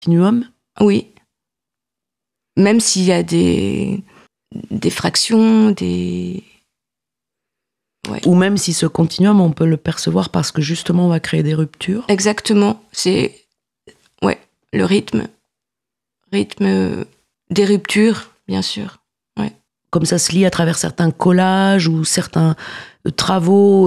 Continuum ? Oui. Même s'il y a des fractions, Ouais. Ou même si ce continuum, on peut le percevoir parce que justement, on va créer des ruptures. Exactement. C'est le rythme des ruptures, bien sûr. Ouais. Comme ça se lit à travers certains collages ou certains travaux.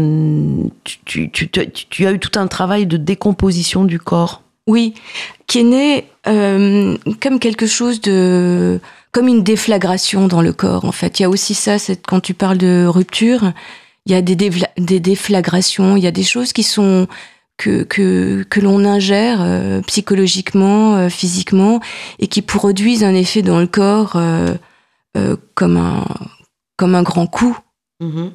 Tu as eu tout un travail de décomposition du corps. Oui, qui est né comme quelque chose comme une déflagration dans le corps, en fait. Il y a aussi ça, quand tu parles de rupture, il y a des déflagrations, il y a des choses qui sont que l'on ingère psychologiquement, physiquement, et qui produisent un effet dans le corps comme un grand coup. Mm-hmm.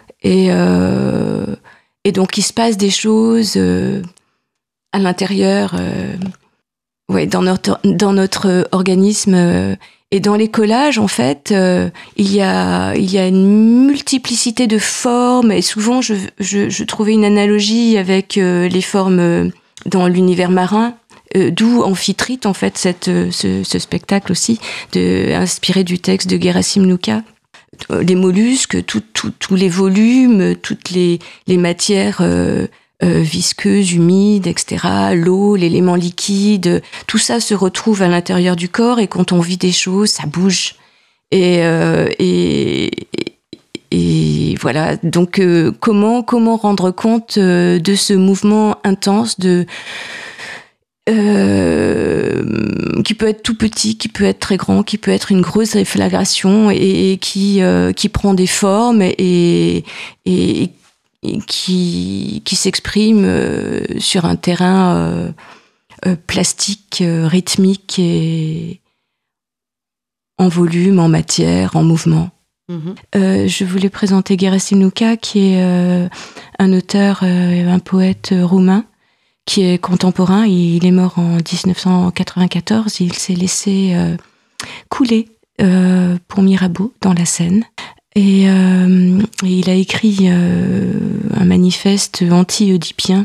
Et donc, il se passe des choses à l'intérieur, dans notre organisme. Et dans les collages, en fait, il y a une multiplicité de formes. Et souvent, je trouvais une analogie avec les formes dans l'univers marin, d'où Amphitrite, en fait, ce spectacle aussi, inspiré du texte de Gerasim Luka. Les mollusques, tous les volumes, toutes les matières visqueuses, humides, etc. L'eau, l'élément liquide, tout ça se retrouve à l'intérieur du corps, et quand on vit des choses, ça bouge. Et voilà. Donc, comment rendre compte de ce mouvement intense qui peut être tout petit, qui peut être très grand, qui peut être une grosse déflagration et qui prend des formes et qui s'exprime sur un terrain plastique, rythmique et en volume, en matière, en mouvement. Mm-hmm. Je voulais présenter Gerasim Luka, qui est un auteur, un poète roumain, qui est contemporain. Il est mort en 1994. Il s'est laissé couler pour Mirabeau dans la Seine. Et il a écrit un manifeste anti-oedipien,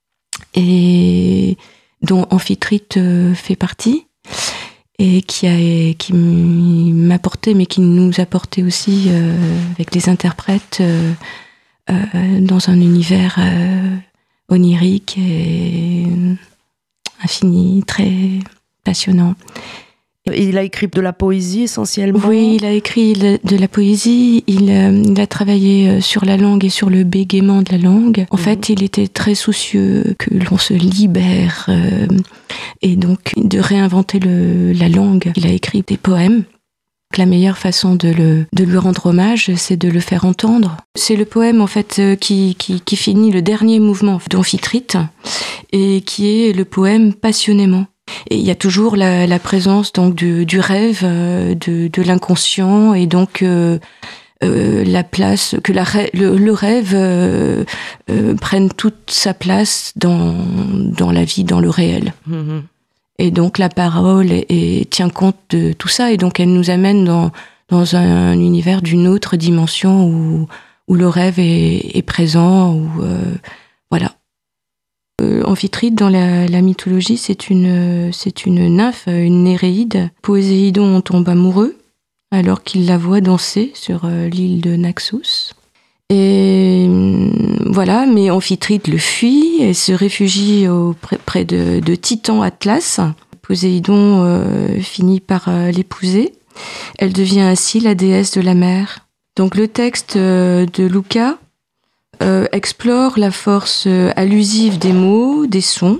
et dont Amphitrite fait partie, et qui m'apportait, mais qui nous apportait aussi avec les interprètes dans un univers onirique et infini, très passionnant. Il a écrit de la poésie essentiellement. Oui, il a écrit de la poésie. Il a travaillé sur la langue et sur le bégaiement de la langue. En fait, il était très soucieux que l'on se libère et donc de réinventer la langue. Il a écrit des poèmes. La meilleure façon de lui rendre hommage, c'est de le faire entendre. C'est le poème, en fait, qui finit le dernier mouvement d'Amphitrite, et qui est le poème Passionnément. Et il y a toujours la présence donc du rêve, de l'inconscient, et donc la place que le rêve prenne toute sa place dans la vie, dans le réel. Mm-hmm. Et donc la parole tient compte de tout ça, et donc elle nous amène dans un univers d'une autre dimension où le rêve est présent, voilà. Amphitrite, dans la mythologie, c'est une nymphe, une Néréide. Poséidon en tombe amoureux alors qu'il la voit danser sur l'île de Naxos. Et voilà, mais Amphitrite le fuit et se réfugie près de Titan Atlas. Poséidon finit par l'épouser. Elle devient ainsi la déesse de la mer. Donc le texte de Luka explore la force allusive des mots, des sons.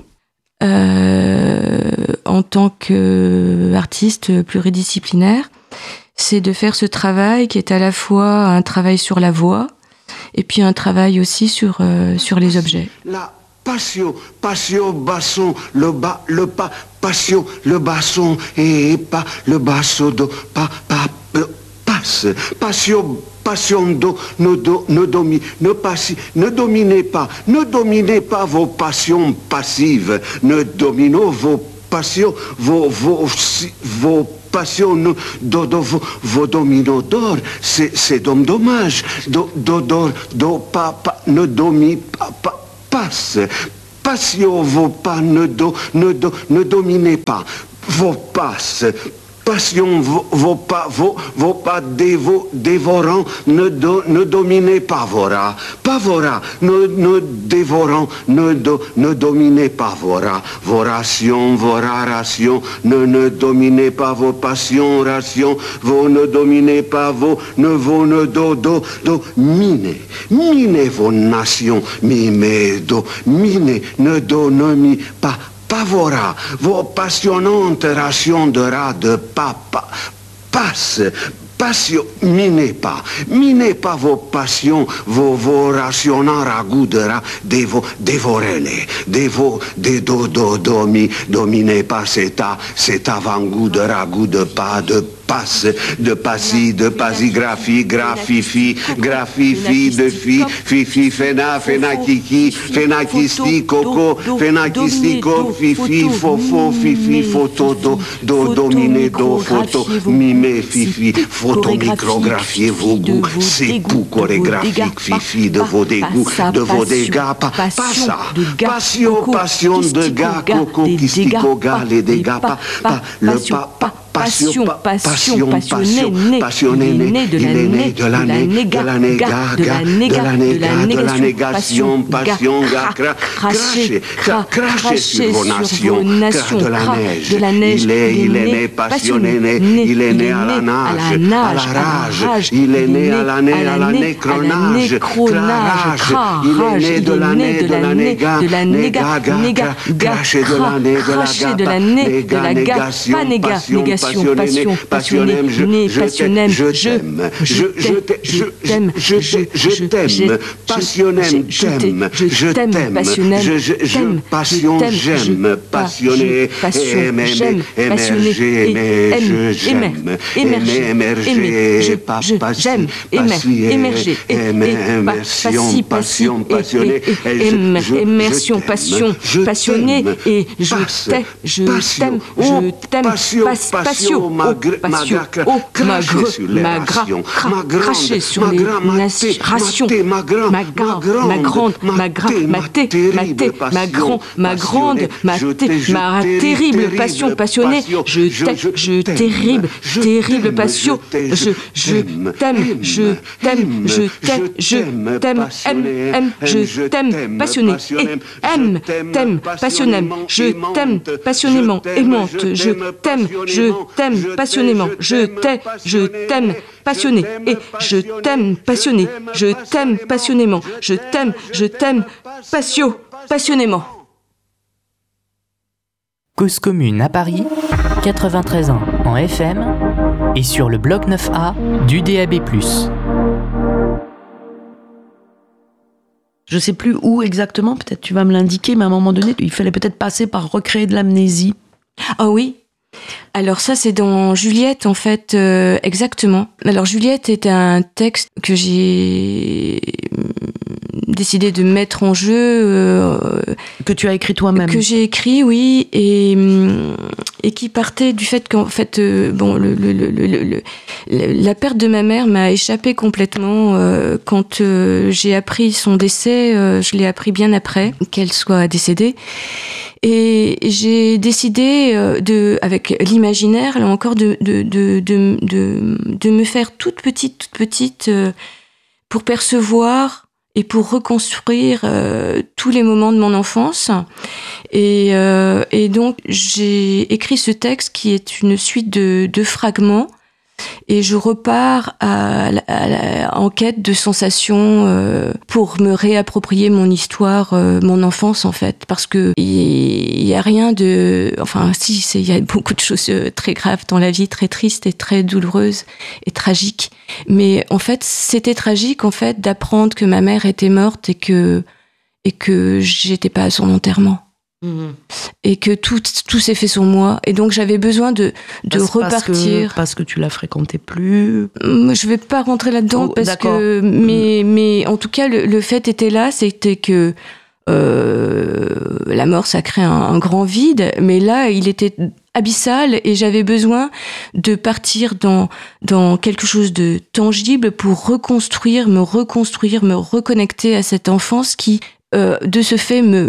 En tant qu'artiste pluridisciplinaire, c'est de faire ce travail qui est à la fois un travail sur la voix et puis un travail aussi sur les objets. La passion, basson, passion, le basson, et pas le basso, do, passe, passion, do, ne dominez pas vos passions passives, ne dominez vos passions, vos passion, vos dominos d'or, c'est dommage. Ne domi, passe. passions, vos pas, ne dominez pas vos passes. Passion, vos pas dévorants, ne dominez pas vos rats. Pas vos rats, ne dévorant, ne dominez pas vos rats. Vos rations, ne dominez pas vos passions, rations, ne dominez pas minez vos nations, minez, ne dominez pas. Pavora, vos passionnantes rations de rats de papa, passion, minez pas vos passions, vos rationnants ragoûts de rats, dévorez-les, dominez pas cet avant-goût de ragoût de pas, de passe, de passi, de pasigraphie, graphifi, de fifi, kiki, kisti, coco, kisti, fifi, fofo, fifi, photo, dominé, photo, mimé, fifi, photo, micrographier vos goûts, c'est goûts chorégraphiques, fifi, de vos dégoûts, pas ça, passion de gars, coco, kisti, koga, les dégâts, le pas. Passionné, né de la négation, passion, craché sur vos nations, de la neige, il est né, passionné, il est né à la rage, il est né à la nécronage, il est né de la néga, craché de la négation, passionné, je t'aime, craché sur les rations, ma terrible passion passionnée, je terrible passion, je t'aime, passionné, t'aime, passionnément, je t'aime passionnément, aimante, je t'aime passionnément, je t'aime passionné, et je t'aime passionné, je t'aime passionnément, je t'aime passionnément. Cause commune à Paris, 93 ans en FM et sur le bloc 9A du DAB+. Je sais plus où exactement, peut-être tu vas me l'indiquer, mais à un moment donné, il fallait peut-être passer par recréer de l'amnésie. Ah oui. Alors ça, c'est dans Juliette, en fait, exactement. Alors Juliette est un texte que j'ai décidé de mettre en jeu. Que tu as écrit toi-même. Que j'ai écrit, oui, et qui partait du fait qu'en fait, la perte de ma mère m'a échappé complètement. Quand j'ai appris son décès, je l'ai appris bien après qu'elle soit décédée. Et j'ai décidé avec l'imaginaire, là encore, de me faire toute petite, pour percevoir et pour reconstruire tous les moments de mon enfance. Et donc, j'ai écrit ce texte qui est une suite de fragments. Et je repars en quête de sensations pour me réapproprier mon histoire, mon enfance en fait, parce que il y a rien de, enfin si, il y a beaucoup de choses très graves dans la vie, très tristes et très douloureuses et tragiques. Mais en fait, c'était tragique en fait d'apprendre que ma mère était morte et que j'étais pas à son enterrement. Et que tout s'est fait sur moi, et donc j'avais besoin de repartir parce que tu la fréquentais plus. Je vais pas rentrer là-dedans mais en tout cas le fait était là, c'était que la mort ça crée un grand vide, mais là il était abyssal et j'avais besoin de partir dans quelque chose de tangible pour me reconnecter à cette enfance qui de ce fait me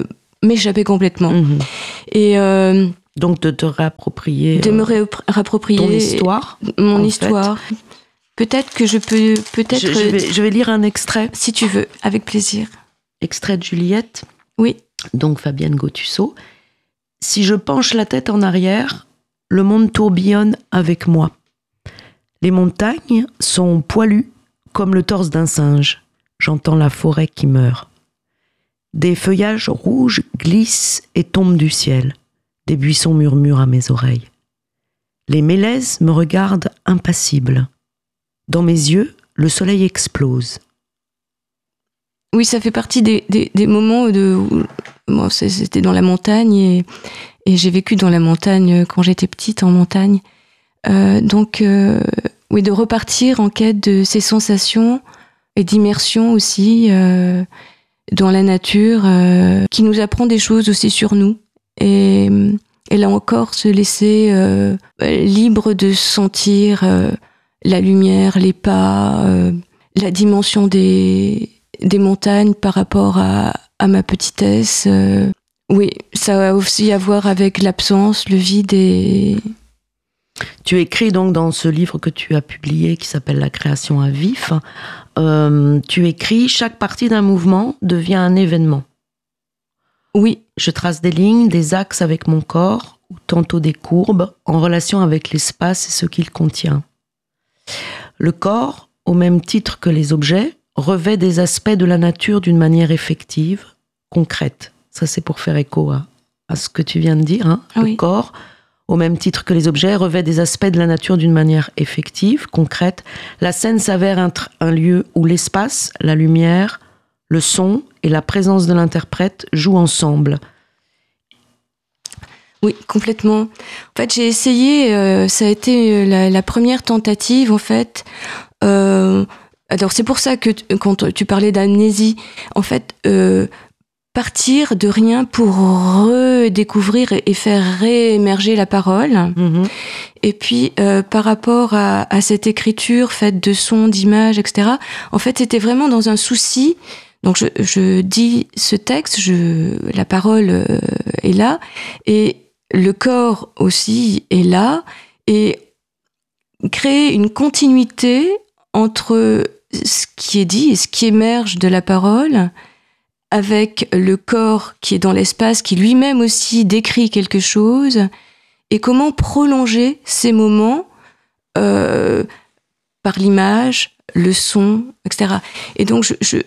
m'échapper complètement. Et donc de te réapproprier, réapproprier ton histoire, mon histoire. Peut-être que je peux, je vais lire un extrait. Si tu veux, avec plaisir. Extrait de Juliette. Oui. Donc Fabienne Gautusseau. Si je penche la tête en arrière, le monde tourbillonne avec moi. Les montagnes sont poilues comme le torse d'un singe. J'entends la forêt qui meurt. Des feuillages rouges glissent et tombent du ciel. Des buissons murmurent à mes oreilles. Les mélèzes me regardent impassibles. Dans mes yeux, le soleil explose. Oui, ça fait partie des moments où moi, c'était dans la montagne et j'ai vécu dans la montagne quand j'étais petite, en montagne. Donc, oui, de repartir en quête de ces sensations et d'immersion aussi dans la nature qui nous apprend des choses aussi sur nous. Et là encore, se laisser libre de sentir la lumière, les pas, la dimension des montagnes par rapport à ma petitesse. Oui, ça a aussi à voir avec l'absence, le vide et... Tu écris donc dans ce livre que tu as publié qui s'appelle La création à vif, tu écris « Chaque partie d'un mouvement devient un événement ». Oui. Je trace des lignes, des axes avec mon corps, ou tantôt des courbes, en relation avec l'espace et ce qu'il contient. Le corps, au même titre que les objets, revêt des aspects de la nature d'une manière effective, concrète. Ça, c'est pour faire écho à ce que tu viens de dire. Hein. Oui. Le corps, au même titre que les objets, revêt des aspects de la nature d'une manière effective, concrète. La scène s'avère être un lieu où l'espace, la lumière, le son et la présence de l'interprète jouent ensemble. Oui, complètement. En fait, j'ai essayé, ça a été la première tentative, en fait. Alors, c'est pour ça que quand tu parlais d'amnésie, en fait, partir de rien pour redécouvrir et faire réémerger la parole. Mm-hmm. Et puis, par rapport à cette écriture faite de sons, d'images, etc., en fait, c'était vraiment dans un souci. Donc, je dis ce texte, la parole est là, et le corps aussi est là, et créer une continuité entre ce qui est dit et ce qui émerge de la parole, avec le corps qui est dans l'espace, qui lui-même aussi décrit quelque chose, et comment prolonger ces moments par l'image, le son, etc. Et donc,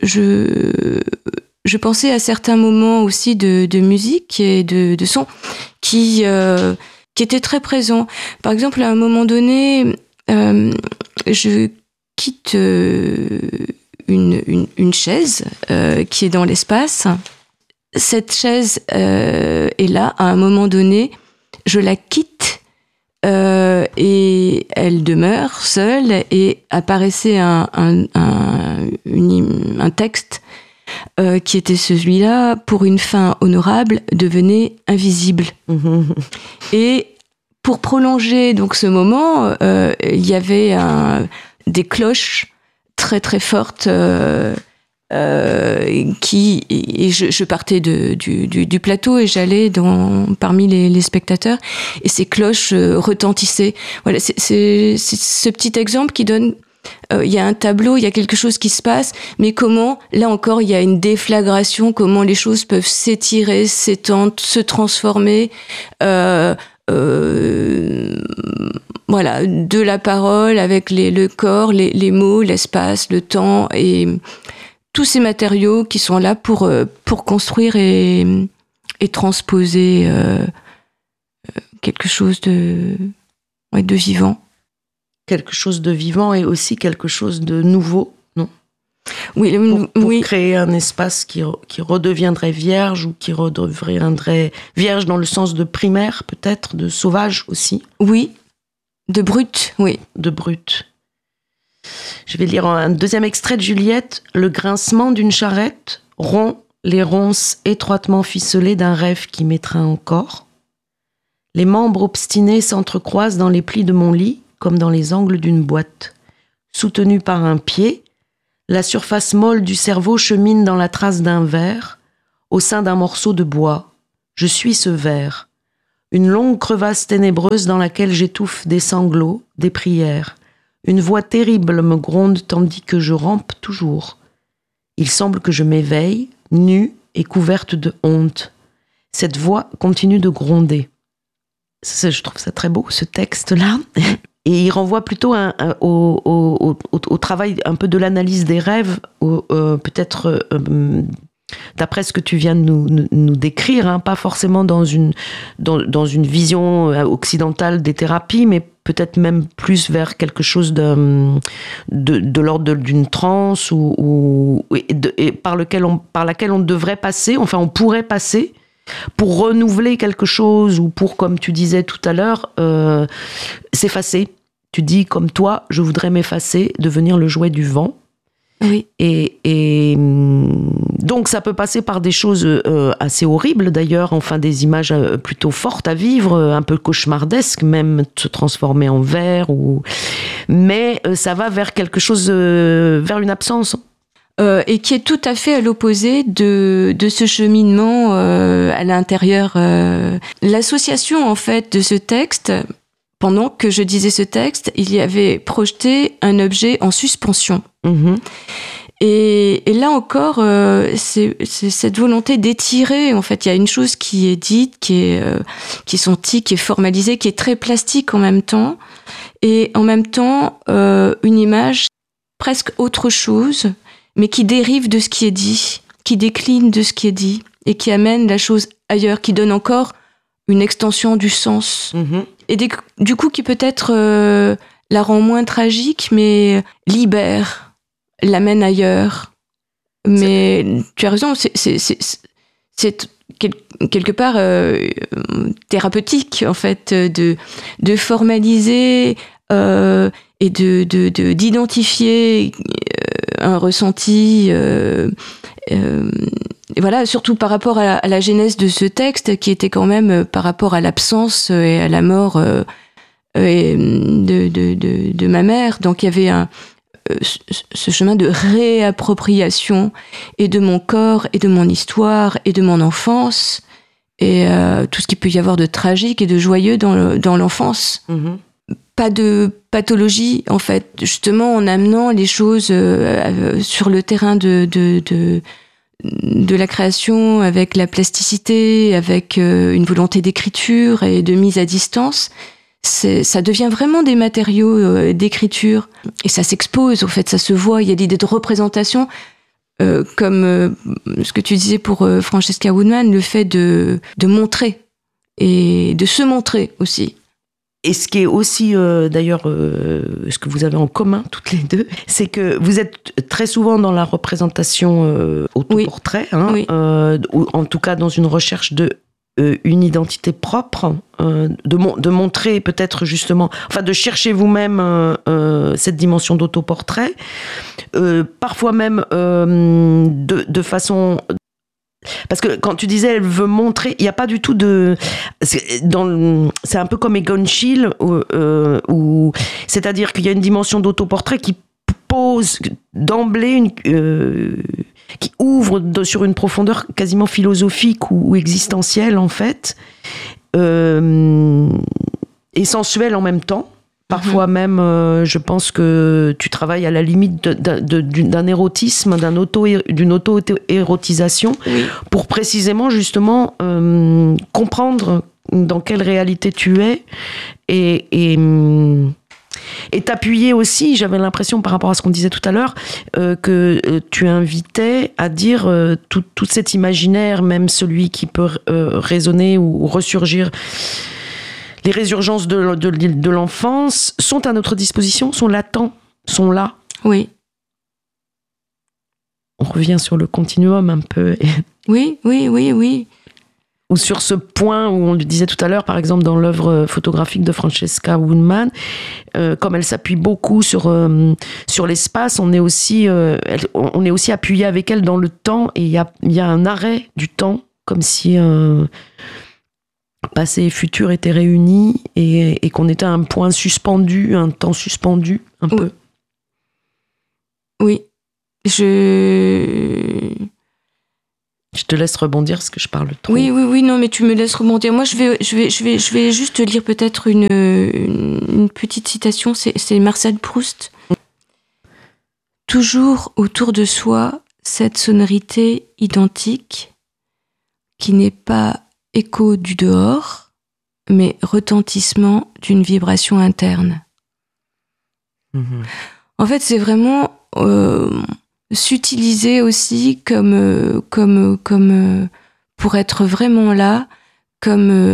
je pensais à certains moments aussi de musique et de son qui étaient très présents. Par exemple, à un moment donné, je quitte une chaise qui est dans l'espace. Cette chaise est là, à un moment donné, je la quitte et elle demeure seule, et apparaissait un texte qui était celui-là: pour une fin honorable, devenez invisible. Et pour prolonger donc ce moment, il y avait des cloches très très fortes et je partais du plateau et j'allais parmi les spectateurs, et ces cloches retentissaient. Voilà, c'est ce petit exemple qui donne. Il y a un tableau, il y a quelque chose qui se passe, mais comment, là encore, il y a une déflagration, comment les choses peuvent s'étirer, s'étendre, se transformer. Voilà, de la parole avec le corps, les mots, l'espace, le temps, et tous ces matériaux qui sont là pour construire et transposer quelque chose de vivant. Quelque chose de vivant et aussi quelque chose de nouveau, non ? Oui, pour créer un espace qui redeviendrait vierge, ou qui redeviendrait vierge dans le sens de primaire, peut-être, de sauvage aussi. Oui, de brut, oui. De brut. Je vais lire un deuxième extrait de Juliette. Le grincement d'une charrette rompt les ronces étroitement ficelées d'un rêve qui m'étreint encore. Les membres obstinés s'entrecroisent dans les plis de mon lit, comme dans les angles d'une boîte. Soutenue par un pied, la surface molle du cerveau chemine dans la trace d'un verre, au sein d'un morceau de bois, Je suis ce verre. Une longue crevasse ténébreuse dans laquelle j'étouffe des sanglots, des prières. Une voix terrible me gronde tandis que je rampe toujours. Il semble que je m'éveille, nue et couverte de honte. Cette voix continue de gronder. Je trouve ça très beau, ce texte-là. Et il renvoie plutôt au travail un peu de l'analyse des rêves, peut-être d'après ce que tu viens de nous décrire, hein, pas forcément dans une vision occidentale des thérapies, mais peut-être même plus vers quelque chose de l'ordre d'une transe et par laquelle on devrait passer, enfin on pourrait passer, pour renouveler quelque chose ou pour, comme tu disais tout à l'heure, s'effacer. Tu dis, comme toi, je voudrais m'effacer, devenir le jouet du vent. Oui. Et donc, ça peut passer par des choses assez horribles, d'ailleurs, enfin, des images plutôt fortes à vivre, un peu cauchemardesques, même se transformer en verre. Mais ça va vers quelque chose, vers une absence. Et qui est tout à fait à l'opposé de ce cheminement à l'intérieur. L'association, en fait, de ce texte, pendant que je disais ce texte, il y avait projeté un objet en suspension. Mmh. Et là encore, c'est cette volonté d'étirer. En fait, il y a une chose qui est dite, qui est sentie, qui est formalisée, qui est très plastique en même temps. Et en même temps, une image presque autre chose, mais qui dérive de ce qui est dit, qui décline de ce qui est dit, et qui amène la chose ailleurs, qui donne encore une extension du sens. Mmh. Et du coup, qui peut-être la rend moins tragique, mais libère, l'amène ailleurs. Mais tu as raison, c'est quelque part thérapeutique, en fait, de formaliser et d'identifier un ressenti, et voilà, surtout par rapport à la genèse de ce texte, qui était quand même par rapport à l'absence et à la mort de ma mère. Donc il y avait ce chemin de réappropriation et de mon corps et de mon histoire et de mon enfance et tout ce qu'il peut y avoir de tragique et de joyeux dans l'enfance. Mmh. Pas de pathologie, en fait, justement en amenant les choses sur le terrain de la création, avec la plasticité, avec une volonté d'écriture et de mise à distance. Ça devient vraiment des matériaux d'écriture. Et ça s'expose, en fait, ça se voit. Il y a l'idée de représentation, comme ce que tu disais pour Francesca Woodman, le fait de montrer et de se montrer aussi. Et ce qui est aussi, d'ailleurs, ce que vous avez en commun, toutes les deux, c'est que vous êtes très souvent dans la représentation autoportrait, oui. hein, Oui. Ou en tout cas dans une recherche de une identité propre, de montrer peut-être justement, enfin de chercher vous-même cette dimension d'autoportrait, parfois même de façon... Parce que quand tu disais elle veut montrer, il n'y a pas du tout de... C'est un peu comme Egon Schiele, c'est-à-dire qu'il y a une dimension d'autoportrait qui pose d'emblée, qui ouvre sur une profondeur quasiment philosophique ou existentielle en fait, et sensuelle en même temps. Parfois même, je pense que tu travailles à la limite d'un érotisme, d'une auto-érotisation, oui, pour précisément, justement, comprendre dans quelle réalité tu es et t'appuyer aussi, j'avais l'impression par rapport à ce qu'on disait tout à l'heure, que tu invitais à dire tout cet imaginaire, même celui qui peut résonner ou ressurgir. Les résurgences de l'enfance sont à notre disposition, sont latents, sont là. Oui. On revient sur le continuum un peu. Oui. Ou sur ce point où on le disait tout à l'heure, par exemple dans l'œuvre photographique de Francesca Woodman, comme elle s'appuie beaucoup sur l'espace, on est aussi appuyé avec elle dans le temps, et il y a un arrêt du temps, comme si... passé et futur étaient réunis et qu'on était à un point suspendu, un temps suspendu, un peu. Oui. Je te laisse rebondir parce que je parle trop. Oui, non, mais tu me laisses rebondir. Moi, je vais juste lire peut-être une petite citation. C'est Marcel Proust. Toujours autour de soi, cette sonorité identique qui n'est pas écho du dehors, mais retentissement d'une vibration interne. En fait, c'est vraiment s'utiliser aussi comme pour être vraiment là, comme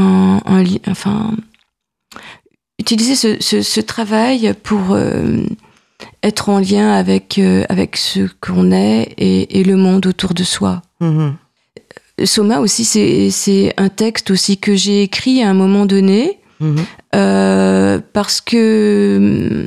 utiliser ce travail pour être en lien avec ce qu'on est et le monde autour de soi. Soma aussi, c'est un texte aussi que j'ai écrit à un moment donné, parce que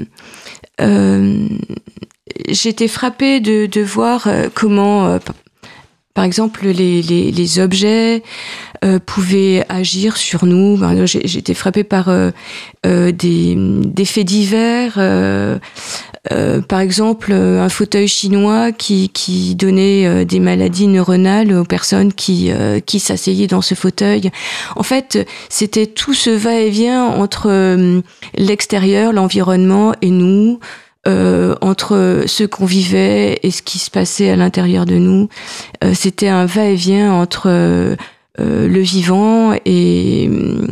j'étais frappée de voir comment, par exemple, les objets pouvaient agir sur nous. J'étais frappée par des faits divers. Par exemple, un fauteuil chinois qui donnait des maladies neuronales aux personnes qui s'asseyaient dans ce fauteuil. En fait, c'était tout ce va-et-vient entre l'extérieur, l'environnement et nous, entre ce qu'on vivait et ce qui se passait à l'intérieur de nous. C'était un va-et-vient entre le vivant et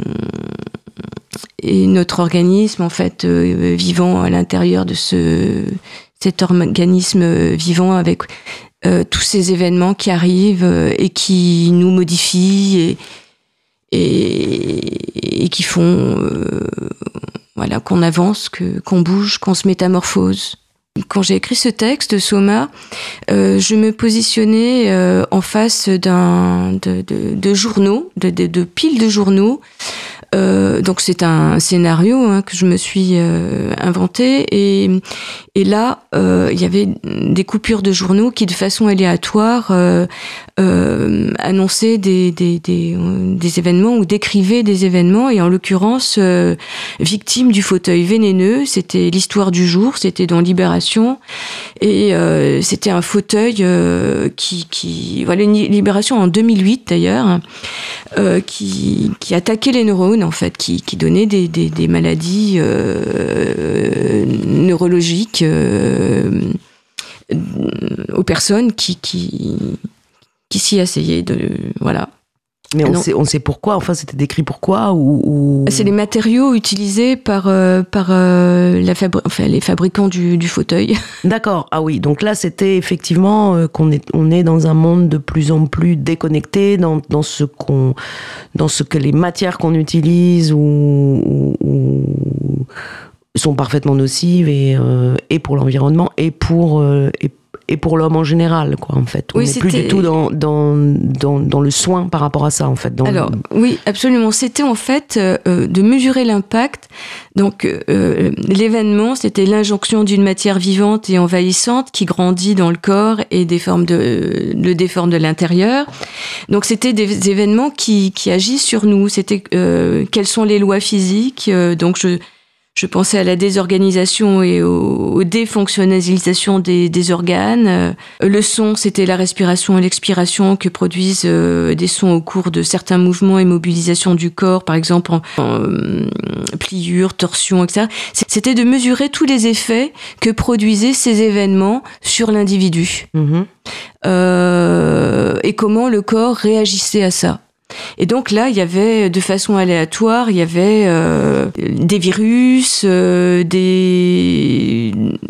notre organisme, en fait, vivant à l'intérieur de cet organisme vivant avec tous ces événements qui arrivent et qui nous modifient et qui font qu'on avance, qu'on bouge, qu'on se métamorphose. Quand j'ai écrit ce texte, Soma, je me positionnais en face de journaux, de piles de journaux. Donc c'est un scénario que je me suis inventé et là il y avait des coupures de journaux qui de façon aléatoire annonçaient des événements ou décrivaient des événements, et en l'occurrence Victime du fauteuil vénéneux, c'était l'histoire du jour, c'était dans Libération, et c'était un fauteuil une Libération en 2008 d'ailleurs, qui attaquait les neurones, en fait, qui donnait des maladies neurologiques aux personnes qui s'y asseyaient. Voilà. Mais on sait pourquoi. Enfin, c'était décrit pourquoi ou... C'est les matériaux utilisés par les fabricants du fauteuil. D'accord. Ah oui. Donc là, c'était effectivement on est dans un monde de plus en plus déconnecté dans ce que les matières qu'on utilise ou sont parfaitement nocives et pour l'environnement et pour l'homme en général, quoi, en fait. On n'est plus du tout dans le soin par rapport à ça, en fait. Oui, absolument. C'était, en fait, de mesurer l'impact. Donc, l'événement, c'était l'injonction d'une matière vivante et envahissante qui grandit dans le corps et le déforme de l'intérieur. Donc, c'était des événements qui agissent sur nous. C'était quelles sont les lois physiques. Donc, je pensais à la désorganisation et aux défonctionnalisations des organes. Le son, c'était la respiration et l'expiration que produisent des sons au cours de certains mouvements et mobilisations du corps, par exemple en pliure, torsion, etc. C'était de mesurer tous les effets que produisaient ces événements sur l'individu. Et comment le corps réagissait à ça. Et donc là, il y avait, de façon aléatoire, il y avait des virus, des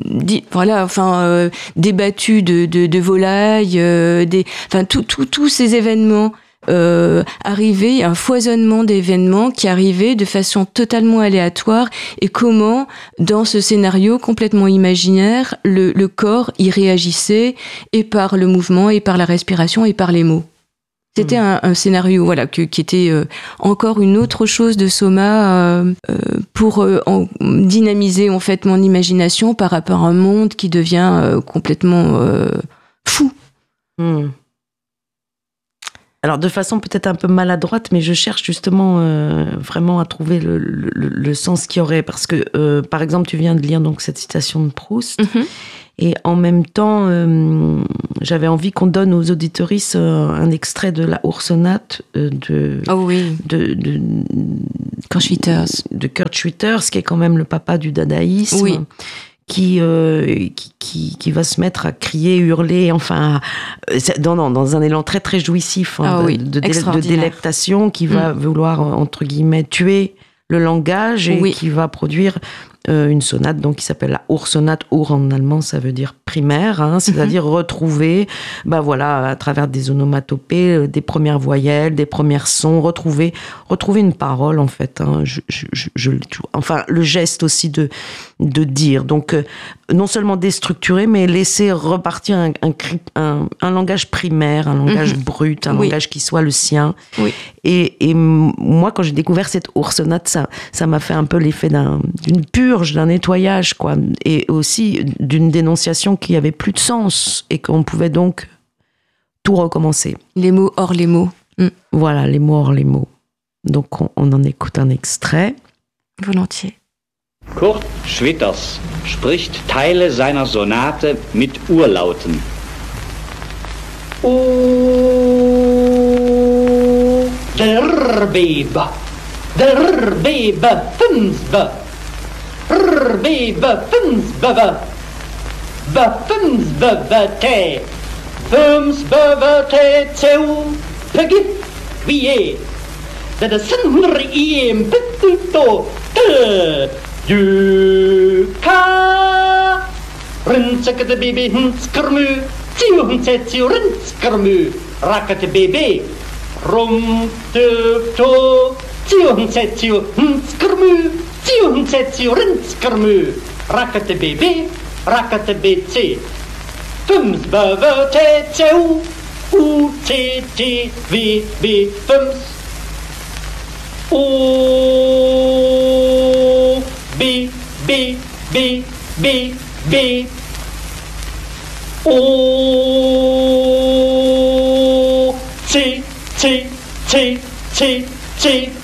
battus de volailles, tous ces événements arrivaient, un foisonnement d'événements qui arrivaient de façon totalement aléatoire, et comment, dans ce scénario complètement imaginaire, le corps y réagissait, et par le mouvement, et par la respiration, et par les mots. C'était un scénario, qui était encore une autre chose de Soma pour dynamiser, en fait, mon imagination par rapport à un monde qui devient complètement fou. Alors, de façon peut-être un peu maladroite, mais je cherche justement vraiment à trouver le sens qu'il y aurait. Parce que, par exemple, tu viens de lire donc cette citation de Proust. Et en même temps, j'avais envie qu'on donne aux auditeuristes un extrait de la Ursonate de Kurt Schwitters. De Kurt Schwitters, qui est quand même le papa du dadaïsme. Oui. Qui va se mettre à crier, hurler, enfin, dans un élan très très jouissif, de délectation, qui va vouloir, entre guillemets, tuer le langage et qui va produire une sonate donc, qui s'appelle la Ursonate. Ur en allemand, ça veut dire primaire, c'est-à-dire retrouver, à travers des onomatopées, des premières voyelles, des premiers sons, retrouver une parole en fait. Le geste aussi de dire. Donc, non seulement déstructurer, mais laisser repartir un langage primaire, un langage brut, un langage qui soit le sien. Oui. Et moi, quand j'ai découvert cette Ursonate, ça m'a fait un peu l'effet d'une purge, d'un nettoyage, quoi, et aussi d'une dénonciation qui avait plus de sens et qu'on pouvait donc tout recommencer. Les mots hors les mots. Voilà, les mots hors les mots. Donc on en écoute un extrait. Volontiers. Kurt Schwitters spricht Teile seiner Sonate mit Urlauten. Der Bebe, Finsbe, Bebe, Finsbebe, Finsbebe, Finsbebe, Zeu, Pegit, Wie, der Sinner im Bittuto, du Ka, Rinzeke Baby Hinskermü, Ziu Rinskermü, Racket Baby, Rum, to, Ziu Hinskermü, Ziu Rinskermü, Racket Baby, Racket BC, Fünf Bebe Zeu, U, T, T, W, B, Fünf, O, B, B, B, B, B, O, C, C, C, C, C,